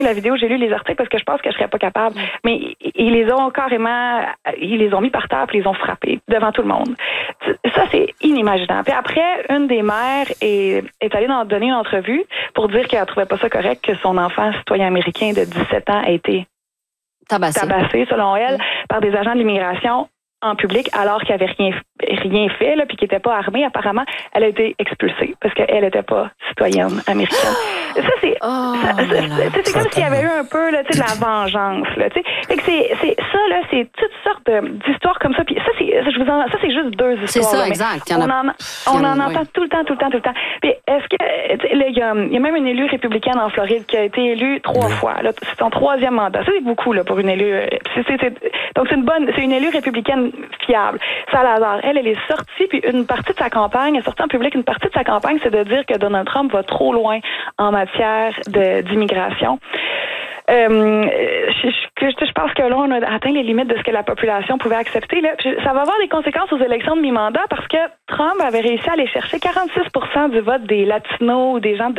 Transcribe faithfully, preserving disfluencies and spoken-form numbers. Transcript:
la vidéo, j'ai lu les articles parce que je pense que je serais pas capable. Mais ils les ont carrément, ils les ont mis par terre puis ils les ont frappés devant tout le monde. Ça, c'est inimaginable. Puis après, une des mères est, est allée dans, donner une entrevue pour dire qu'elle trouvait pas ça correct que son enfant citoyen américain de dix-sept ans ait été tabassé, tabassé selon elle, mmh. par des agents de l'immigration en public, alors qu'il n'avait rien, rien fait, là, puis qu'il n'était pas armé, apparemment, elle a été expulsée parce qu'elle n'était pas citoyenne américaine. Ça, c'est, oh, ça, ça, c'est, c'est comme s'il y avait eu un peu là, de la vengeance. Là, fait que c'est, c'est, ça, là, c'est toutes sortes de, d'histoires comme ça. Puis ça, c'est, je vous en, ça, c'est juste deux histoires. C'est ça, là, exact. On en, a, on en oui. entend tout le temps, tout le temps, tout le temps. Puis est-ce que, là, il y a, il y a même une élue républicaine en Floride qui a été élue trois oui. fois. Là, c'est son troisième mandat. Ça, c'est beaucoup là, pour une élue. C'est, c'est, c'est, donc, c'est une bonne, c'est une élue républicaine fiable. Salazar, elle, elle est sortie, puis une partie de sa campagne, elle est sortie en public, une partie de sa campagne, c'est de dire que Donald Trump va trop loin en matière de, d'immigration. Euh, je, je, je pense que là, on a atteint les limites de ce que la population pouvait accepter. Là. Ça va avoir des conséquences aux élections de mi-mandat parce que Trump avait réussi à aller chercher quarante-six pour cent du vote des Latinos ou des gens de